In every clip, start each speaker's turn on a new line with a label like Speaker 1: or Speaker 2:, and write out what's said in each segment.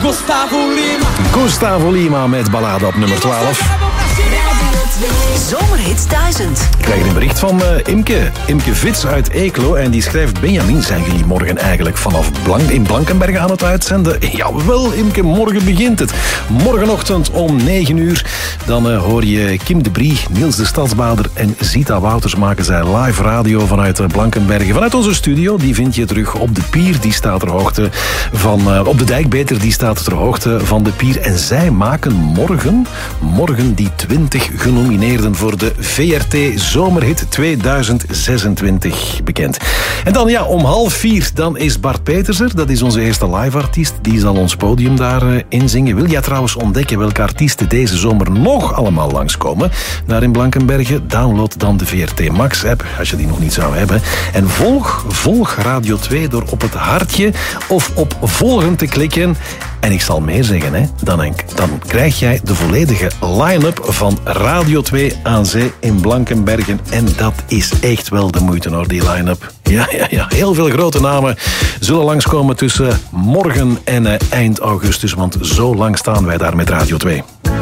Speaker 1: Gustavo Lima met ballade op nummer 12.
Speaker 2: Zomerhits 1000.
Speaker 1: Ik krijg een bericht van Imke Vits uit Eeklo. En die schrijft: Benjamin, zijn jullie morgen eigenlijk vanaf in Blankenberge aan het uitzenden? Jawel, Imke, morgen begint het. Morgenochtend om 9 uur. Dan hoor je Kim de Brie, Niels de Stadsbader en Zita Wouters maken zij live radio vanuit Blankenberge. Vanuit onze studio, die vind je terug op de pier. Die staat ter hoogte van... op de dijk beter, die staat ter hoogte van de pier. En zij maken morgen die 20 genomineerden voor de VRT Zomerhit 2026 bekend. En dan om 3:30, dan is Bart Peters er. Dat is onze eerste live-artiest. Die zal ons podium daar inzingen. Wil jij trouwens ontdekken welke artiesten deze zomer nog allemaal langskomen? Daar in Blankenberge, download dan de VRT Max-app, als je die nog niet zou hebben. En volg Radio 2 door op het hartje of op volgen te klikken. En ik zal meer zeggen, hè. Dan krijg jij de volledige line-up van Radio 2 aan zee in Blankenbergen. En dat is echt wel de moeite hoor, die line-up. Ja. Heel veel grote namen zullen langskomen tussen morgen en eind augustus. Want zo lang staan wij daar met Radio 2.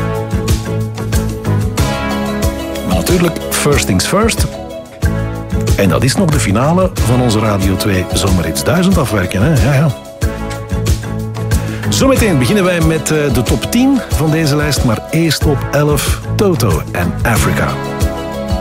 Speaker 1: Maar natuurlijk, first things first. En dat is nog de finale van onze Radio 2 Zomerhits 1000 afwerken, hè. Ja. Zometeen beginnen wij met de top 10 van deze lijst. Maar eerst op 11 Toto en Africa.